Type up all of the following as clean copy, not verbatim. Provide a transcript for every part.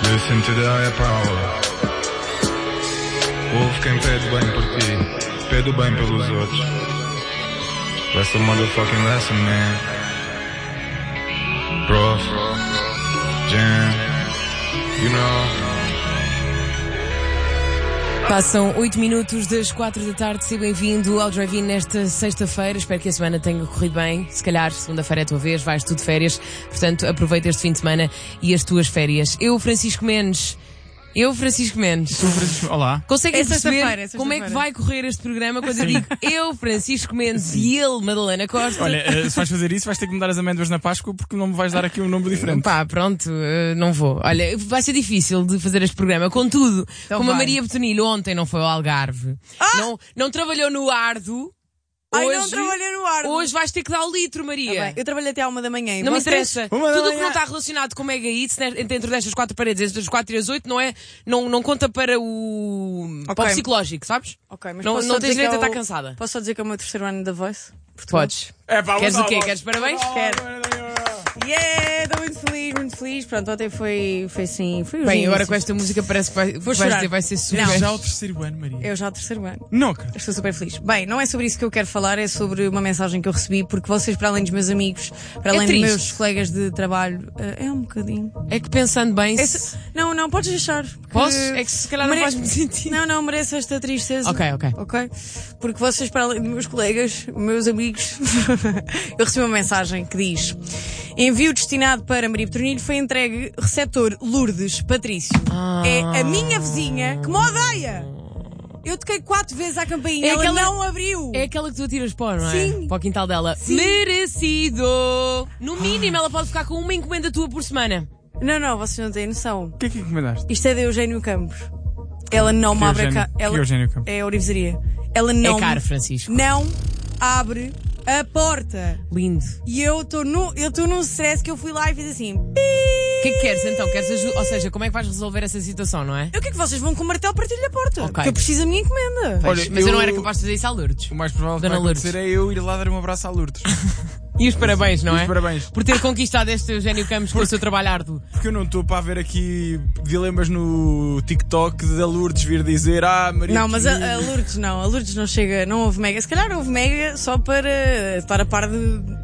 Listen to the higher power. Ouve quem pede bem por ti, pede o bem pelos outros. That's the motherfucking lesson, man. Prof, Jam, you know. Passam 8 minutos das 4 da tarde. Seja bem-vindo ao Drive-In nesta sexta-feira. Espero que a semana tenha corrido bem. Se calhar, segunda-feira é a tua vez, vais tu de férias. Portanto, aproveita este fim de semana e as tuas férias. Francisco Mendes. Tu, Francisco... Olá. Conseguem perceber como é que vai correr este programa quando eu digo Francisco Mendes e ele, Madalena Costa? Olha, se vais fazer isso, vais ter que mudar as amêndoas na Páscoa porque não me vais dar aqui um nome diferente. Pá, pronto, não vou. Olha, vai ser difícil de fazer este programa. Contudo, então como a Maria Botonilho ontem não foi ao Algarve, não trabalhou no Ardo. Não trabalhei no ar. Hoje vais ter que dar o litro, Maria. Tá, eu trabalhei até à 1 da manhã. Não me interessa. Tudo o que não está relacionado com Mega Hits, dentro destas 4 paredes, entre as 4 e as 8, não conta para para o psicológico, sabes? Ok, mas não tens direito a estar cansada. Posso só dizer que é o meu terceiro ano da Voice? Podes. Queres o quê? Queres parabéns? Quero. Estou muito feliz. Pronto, ontem foi assim. Foi bem, agora com esta música parece que vai ser super. Não. Já o terceiro ano, Maria. Eu já o terceiro ano. Não, cara. Estou super feliz. Bem, não é sobre isso que eu quero falar, é sobre uma mensagem que eu recebi, porque vocês, para além dos meus amigos, para além dos meus colegas de trabalho, é um bocadinho. É que pensando bem. Não, podes deixar. Posso? É que se calhar não faz-me sentido. Não, merece esta tristeza. Ok. Porque vocês, para além dos meus colegas, meus amigos, eu recebi uma mensagem que diz: envio destinado para Maria Botonilho, foi entregue receptor Lourdes Patrício. É a minha vizinha que me odeia. Eu toquei 4 vezes à campainha, ela não abriu. É aquela que tu atiras pó, não é? Sim. Para o quintal dela. Sim. Merecido! No mínimo, ela pode ficar com uma encomenda tua por semana. Não, vocês não têm noção. O que é que encomendaste? Isto é de Eugênio Campos. Ela não me abre a casa. Eugênio Campos. É a orivesaria. Ela não. É caro, Francisco. Não abre a porta. Lindo. E eu estou num stress que eu fui lá e fiz assim. O que é que queres então? Queres ajuda? Ou seja, como é que vais resolver essa situação, não é? O que é que vocês vão com o martelo partir-lhe a porta? Ok. Porque eu preciso da minha encomenda. Olha, mas eu não era capaz de fazer isso à Lourdes. O mais provável que Dona vai acontecer é eu ir lá dar um abraço à Lourdes. E os parabéns, não é? Os parabéns. Por ter conquistado este Eugênio Campos com o seu trabalho árduo. Porque eu não estou para ver aqui dilemas no TikTok da Lourdes vir dizer Maria. Não, mas a Lourdes não. A Lourdes não chega, não houve Mega. Se calhar houve Mega só para estar a par da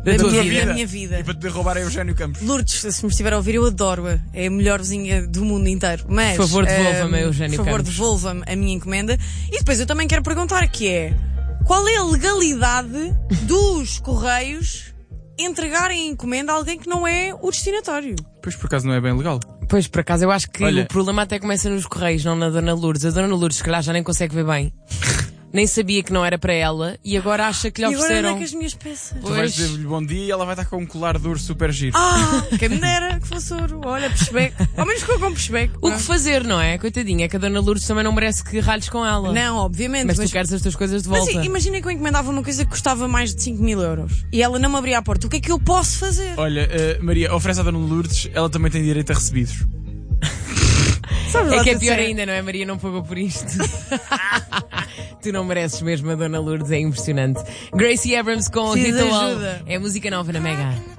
minha vida. E para te derrubar a Eugênio Campos. Lourdes, se me estiver a ouvir, eu adoro-a. É a melhor vizinha do mundo inteiro. Mas, por favor, devolva-me a Eugênio Campos. Por favor, devolva-me a minha encomenda. E depois eu também quero perguntar que é: qual é a legalidade dos Correios entregarem a encomenda a alguém que não é o destinatário? Pois, por acaso não é bem legal. Pois, por acaso eu acho que o problema até começa nos Correios, não na Dona Lourdes. A Dona Lourdes, se calhar, já nem consegue ver bem. Nem sabia que não era para ela e agora acha que lhe ofereceram. E agora onde é que as minhas peças? Tu vais dizer-lhe bom dia e ela vai estar com um colar de ouro super giro. Quem me dera que fosse ouro. Olha, pushback. Ao menos que eu compro pushback. O que fazer, não é? Coitadinha, é que a Dona Lourdes também não merece que ralhes com ela. Não, obviamente. Mas tu queres as tuas coisas de volta. Mas imagina que eu encomendava uma coisa que custava mais de 5.000 euros e ela não me abria a porta. O que é que eu posso fazer? Olha, Maria, oferece à Dona Lourdes, ela também tem direito a recebidos. É que é pior ainda, não é? Maria não pagou por isto. Tu não mereces mesmo a Dona Lourdes, é impressionante. Gracie Abrams com Rita Wall. É música nova na Mega.